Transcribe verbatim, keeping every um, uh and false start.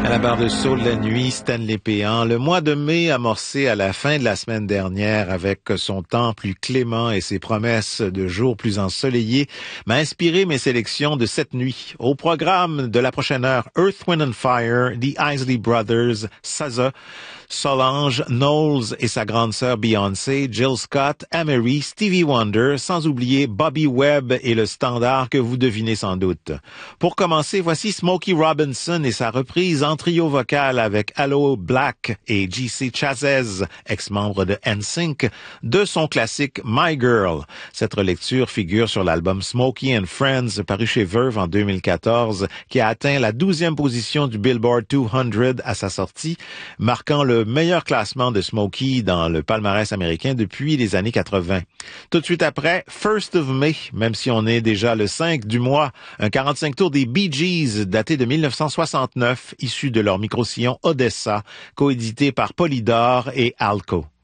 À la barre de Saul la nuit, Stanley Péan. Le mois de mai amorcé à la fin de la semaine dernière avec son temps plus clément et ses promesses de jours plus ensoleillés m'a inspiré mes sélections de cette nuit. Au programme de la prochaine heure, Earth, Wind and Fire, The Isley Brothers, S Z A, Solange, Knowles et sa grande sœur Beyoncé, Jill Scott, Amerie, Stevie Wonder, sans oublier Bobby Webb et le standard que vous devinez sans doute. Pour commencer, voici Smokey Robinson et sa reprise en trio vocal avec Aloe Blacc et G C Chasez, ex-membre de N Sync, de son classique My Girl. Cette relecture figure sur l'album Smokey and Friends, paru chez Verve en deux mille quatorze, qui a atteint la douzième position du Billboard deux cents à sa sortie, marquant le meilleur classement de Smokey dans le palmarès américain depuis les années quatre-vingt. Tout de suite après, First of May, même si on est déjà le cinq du mois, un quarante-cinq tours des Bee Gees daté de mille neuf cent soixante-neuf, issu de leur micro-sillon Odessa, coédité par Polydor et Alco.